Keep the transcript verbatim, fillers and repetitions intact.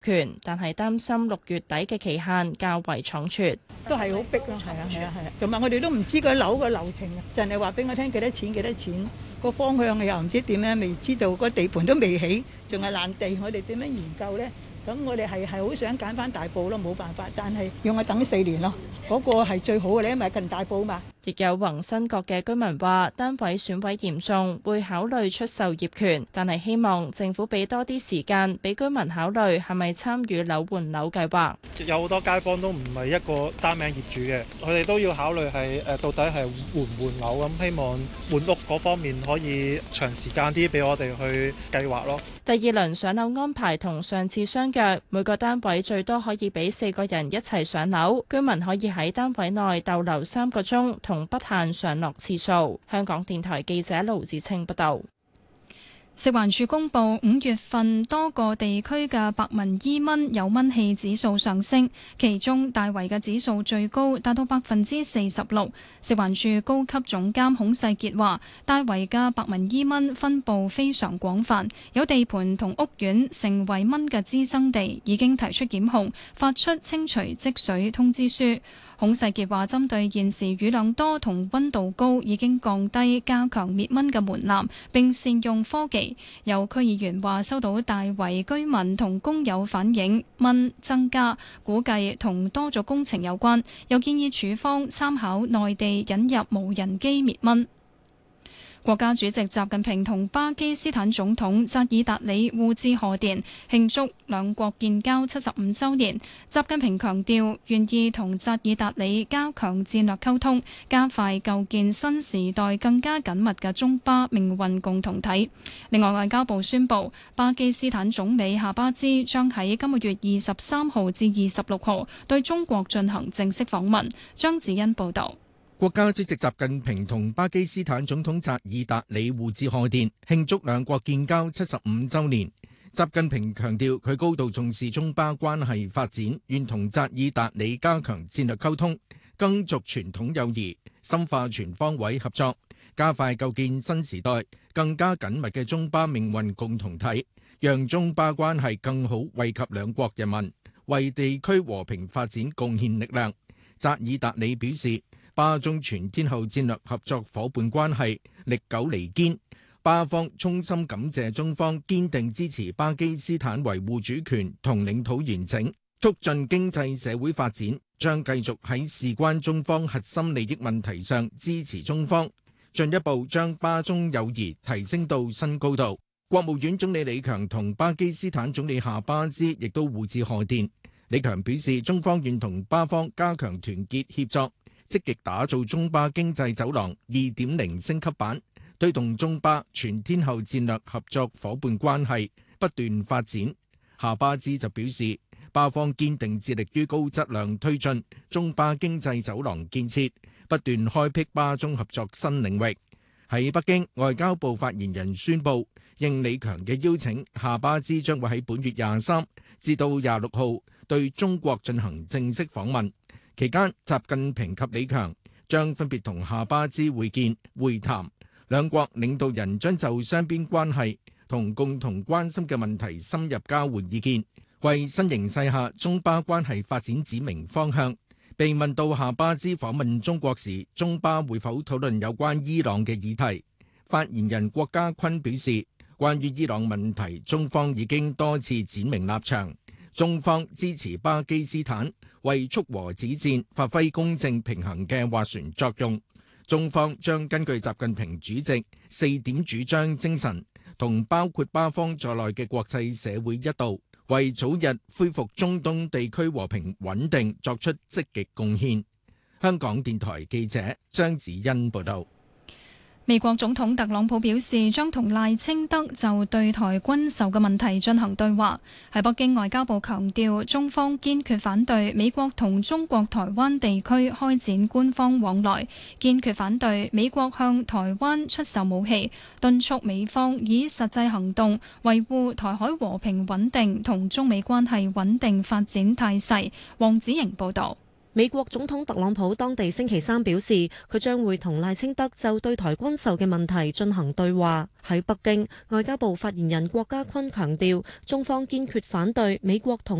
權，但係擔心六月底嘅期限較為倉促。 都係好逼咯，係啊係啊係啊，同埋我哋都唔知個樓個流程啊，就係話俾我聽幾多錢幾多錢，個方向又唔知點樣，未知道個地盤都未起，仲係爛地，我哋點樣研究呢？咁我哋係係好想揀翻大埔咯，冇辦法，但係要我等四年咯，嗰個係最好嘅咧，因為近大埔嘛。 亦有宏新閣嘅居民話，單位損毀嚴重，會考慮出售業權，但係希望政府俾多啲時間俾居民考慮係咪參與樓換樓計劃。 有好多街坊都唔係一個單名業主嘅，佢哋都要考慮係誒到底係換唔換樓咁，希望換屋嗰方面可以長時間啲俾我哋去計劃咯。 第二輪上樓安排同上次相若，每個單位最多可以俾四個人一齊上樓，居民可以喺單位內逗留三個鐘，同不限上落次數。香港電台記者盧子清報道。 食環署公布五月份多個地區嘅白紋伊蚊有蚊氣指數上升，其中大圍嘅指數最高，達到百分之四十六。食環署高級總監孔世傑話，大圍嘅白紋伊蚊分佈非常廣泛，有地盤同屋苑成為蚊嘅滋生地，已經提出檢控，發出清除積水通知書。孔世傑話：針對現時雨量多同溫度高，已經降低加強滅蚊嘅門檻，並善用科技。有區議員話收到大圍居民同工友反映蚊增加，估計同多咗工程有關。又建議署方參考內地引入無人機滅蚊。國家主席習近平同巴基斯坦總統扎爾達里互致賀電，慶祝兩國建交七十五週年。習近平強調願意同扎爾達里加強戰略溝通，加快構建新時代更加緊密嘅中巴命運共同體。另外，外交部宣布，巴基斯坦總理夏巴茲將喺今個月二十三號至二十六號對中國進行正式訪問。張子欣報導。 國家主席習近平同巴基斯坦總統扎爾達里互致賀電，慶祝兩國建交七十五週年。習近平強調，佢高度重視中巴關係發展，願同扎爾達里加強戰略溝通，更續傳統友誼，深化全方位合作，加快構建新時代更加緊密嘅中巴命運共同體，讓中巴關係更好惠及兩國人民，為地區和平發展貢獻力量。扎爾達里表示，巴中全天候戰略合作夥伴關係歷久彌堅，巴方衷心感謝中方堅定支持巴基斯坦維護主權同領土完整，促進經濟社會發展，將繼續喺事關中方核心利益問題上支持中方，進一步將巴中友誼提升到新高度。國務院總理李強同巴基斯坦總理夏巴茲亦都互致賀電。李強表示，中方願同巴方加強團結協作，積極打造中巴經濟走廊二點零升級版，推動中巴全天候戰略合作夥伴關係不斷發展。夏巴茲就表示，巴方堅定致力於高質量推進中巴經濟走廊建設，不斷開闢巴中合作新領域。喺北京，外交部發言人宣布，應李強嘅邀請，夏巴茲將會喺本月廿三至到廿六號對中國進行正式訪問。期間，習近平及李強將分別同夏巴茲會見會談，兩國領導人將就雙邊關係同共同關心嘅問題深入交換意見，為新形勢下中巴關係發展指明方向。被問到夏巴茲訪問中國時，中巴會否討論有關伊朗嘅議題，發言人郭家坤表示，關於伊朗問題，中方已經多次展明立場，中方支持巴基斯坦為促和止戰發揮公正平衡嘅斡旋作用。中方將根據習近平主席四點主張精神，同包括巴方在內嘅國際社會一道，為早日恢復中東地區和平穩定作出積極貢獻。香港電台記者張子欣報道。 美國總統特朗普表示，將同賴清德就對台軍售嘅問題進行對話。喺北京，外交部強調，中方堅決反對美國同中國台灣地區開展官方往來，堅決反對美國向台灣出售武器，敦促美方以實際行動維護台海和平穩定同中美關係穩定發展態勢。黃子瑩報導。 美國總統特朗普當地星期三表示，佢將會同賴清德就對台軍售嘅問題進行對話。喺北京，外交部發言人郭家坤強調，中方堅決反對美國同